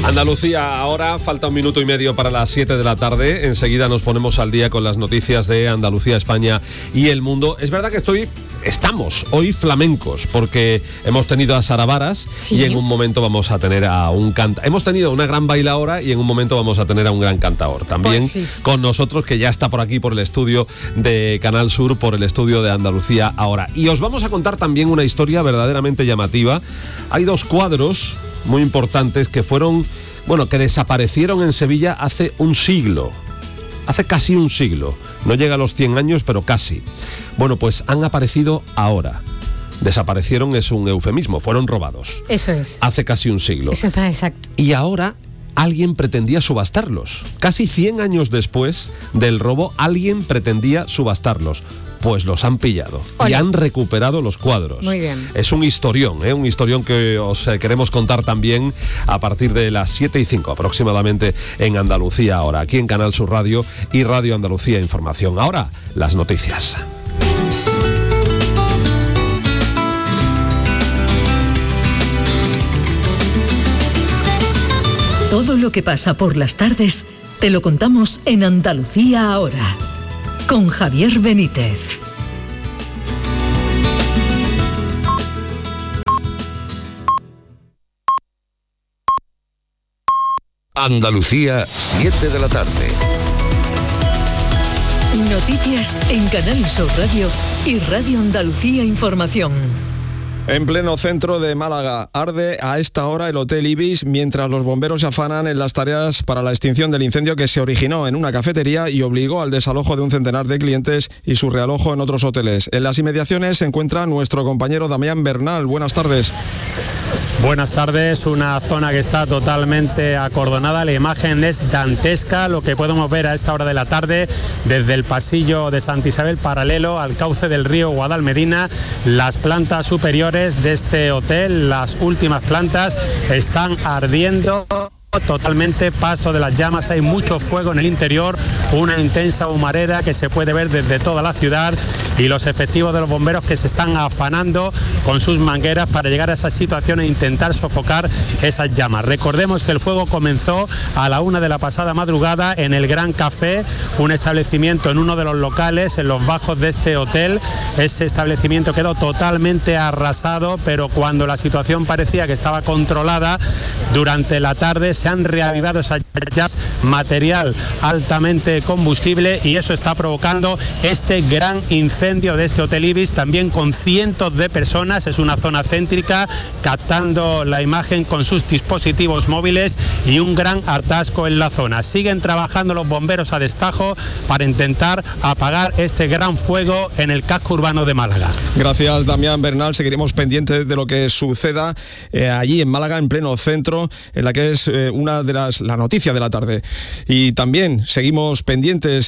Andalucía, ahora falta 1 minuto y medio para las 7 de la tarde. Enseguida nos ponemos al día con las noticias de Andalucía, España y el mundo. Es verdad que estamos hoy flamencos, porque hemos tenido a Sara Varas, sí, y en un momento vamos a tener a un cantador. Hemos tenido una gran bailaora y en un momento vamos a tener a un gran cantador. También pues sí, con nosotros, que ya está por aquí, por el estudio de Canal Sur, por el estudio de Andalucía ahora. Y os vamos a contar también una historia verdaderamente llamativa. Hay 2 cuadros muy importantes que desaparecieron en Sevilla hace un siglo. Hace casi un siglo. No llega a los 100 años, pero casi. Bueno, pues han aparecido ahora. Desaparecieron es un eufemismo, fueron robados. Eso es. Hace casi un siglo. Eso es más exacto. Y ahora alguien pretendía subastarlos. Casi 100 años después del robo, alguien pretendía subastarlos. Pues los han pillado. Hola. Y han recuperado los cuadros. Muy bien. Es un historión que os queremos contar también a partir de las 7:05 aproximadamente en Andalucía ahora, aquí en Canal Sur Radio y Radio Andalucía Información. Ahora, las noticias. Todo lo que pasa por las tardes te lo contamos en Andalucía ahora, con Javier Benítez. Andalucía, 7 de la tarde. Noticias en Canal Sur Radio y Radio Andalucía Información. En pleno centro de Málaga, arde a esta hora el Hotel Ibis mientras los bomberos se afanan en las tareas para la extinción del incendio que se originó en una cafetería y obligó al desalojo de un centenar de clientes y su realojo en otros hoteles. En las inmediaciones se encuentra nuestro compañero Damián Bernal. Buenas tardes. Buenas tardes, una zona que está totalmente acordonada, la imagen es dantesca, lo que podemos ver a esta hora de la tarde desde el pasillo de Santa Isabel paralelo al cauce del río Guadalmedina. Las plantas superiores de este hotel, las últimas plantas, están ardiendo totalmente, pasto de las llamas, hay mucho fuego en el interior, una intensa humareda que se puede ver desde toda la ciudad y los efectivos de los bomberos que se están afanando con sus mangueras para llegar a esa situación e intentar sofocar esas llamas. Recordemos que el fuego comenzó a la 1 de la pasada madrugada en el Gran Café, un establecimiento en uno de los locales en los bajos de este hotel. Ese establecimiento quedó totalmente arrasado, pero cuando la situación parecía que estaba controlada, durante la tarde se han reavivado esas llamas, material altamente combustible, y eso está provocando este gran incendio de este Hotel Ibis, también con cientos de personas. Es una zona céntrica, captando la imagen con sus dispositivos móviles y un gran atasco en la zona. Siguen trabajando los bomberos a destajo para intentar apagar este gran fuego en el casco urbano de Málaga. Gracias, Damián Bernal. Seguiremos pendientes de lo que suceda allí en Málaga, en pleno centro, en la que es una de la noticia de la tarde. Y también seguimos pendientes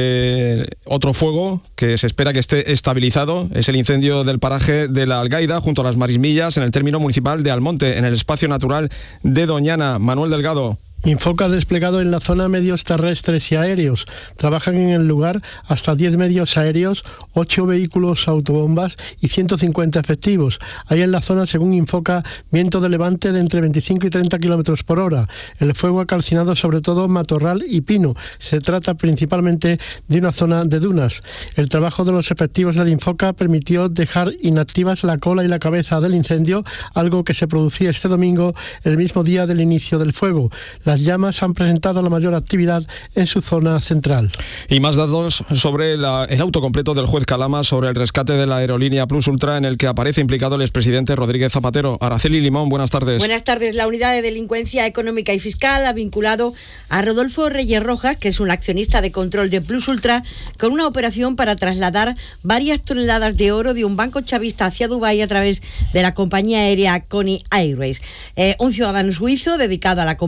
de otro fuego que se espera que esté estabilizado. Es el incendio del paraje de la Algaida, junto a las Marismillas, en el término municipal de Almonte, en el espacio natural de Doñana. Manuel Delgado. Infoca ha desplegado en la zona medios terrestres y aéreos. Trabajan en el lugar hasta 10 medios aéreos, 8 vehículos autobombas y 150 efectivos. Hay en la zona, según Infoca, viento de levante de entre 25 y 30 kilómetros por hora. El fuego ha calcinado sobre todo matorral y pino. Se trata principalmente de una zona de dunas. El trabajo de los efectivos del Infoca permitió dejar inactivas la cola y la cabeza del incendio, algo que se producía este domingo, el mismo día del inicio del fuego. Las llamas han presentado la mayor actividad en su zona central. Y más datos sobre el auto completo del juez Calama sobre el rescate de la aerolínea Plus Ultra, en el que aparece implicado el expresidente Rodríguez Zapatero. Araceli Limón, buenas tardes. Buenas tardes. La Unidad de Delincuencia Económica y Fiscal ha vinculado a Rodolfo Reyes Rojas, que es un accionista de control de Plus Ultra, con una operación para trasladar varias toneladas de oro de un banco chavista hacia Dubái a través de la compañía aérea Coney Airways. Un ciudadano suizo dedicado a la compraventa de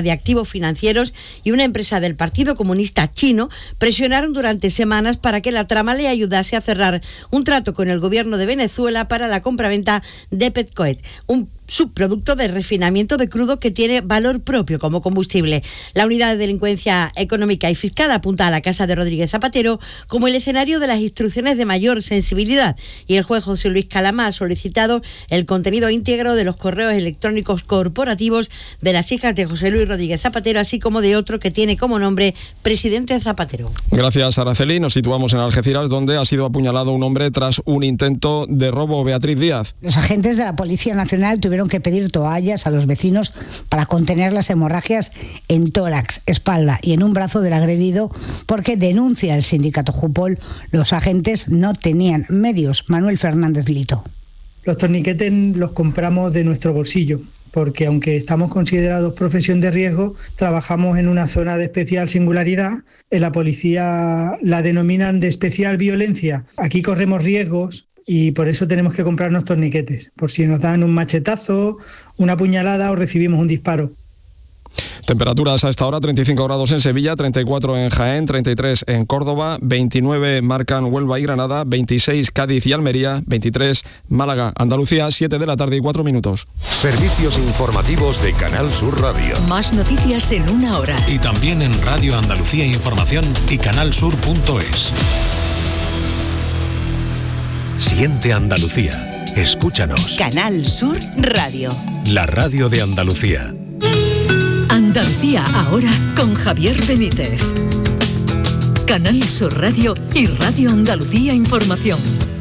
de activos financieros y una empresa del Partido Comunista Chino presionaron durante semanas para que la trama le ayudase a cerrar un trato con el gobierno de Venezuela para la compraventa de Petcoet, un subproducto de refinamiento de crudo que tiene valor propio como combustible. La Unidad de Delincuencia Económica y Fiscal apunta a la casa de Rodríguez Zapatero como el escenario de las instrucciones de mayor sensibilidad, y el juez José Luis Calama ha solicitado el contenido íntegro de los correos electrónicos corporativos de las hijas de José Luis Rodríguez Zapatero, así como de otro que tiene como nombre Presidente Zapatero. Gracias, Araceli. Nos situamos en Algeciras, donde ha sido apuñalado un hombre tras un intento de robo. Beatriz Díaz. Los agentes de la Policía Nacional tuvieron que pedir toallas a los vecinos para contener las hemorragias en tórax, espalda y en un brazo del agredido, porque denuncia el sindicato Jupol, los agentes no tenían medios. Manuel Fernández Lito. Los torniquetes los compramos de nuestro bolsillo, porque aunque estamos considerados profesión de riesgo, trabajamos en una zona de especial singularidad. En la policía la denominan de especial violencia. Aquí corremos riesgos y por eso tenemos que comprarnos torniquetes, por si nos dan un machetazo, una puñalada o recibimos un disparo. Temperaturas a esta hora: 35 grados en Sevilla, 34 en Jaén, 33 en Córdoba, 29 marcan Huelva y Granada, 26 Cádiz y Almería, 23 Málaga. Andalucía, 7 de la tarde y 4 minutos. Servicios informativos de Canal Sur Radio. Más noticias en una hora. Y también en Radio Andalucía Información y canalsur.es. Siente Andalucía. Escúchanos. Canal Sur Radio. La radio de Andalucía. Andalucía ahora con Javier Benítez. Canal Sur Radio y Radio Andalucía Información.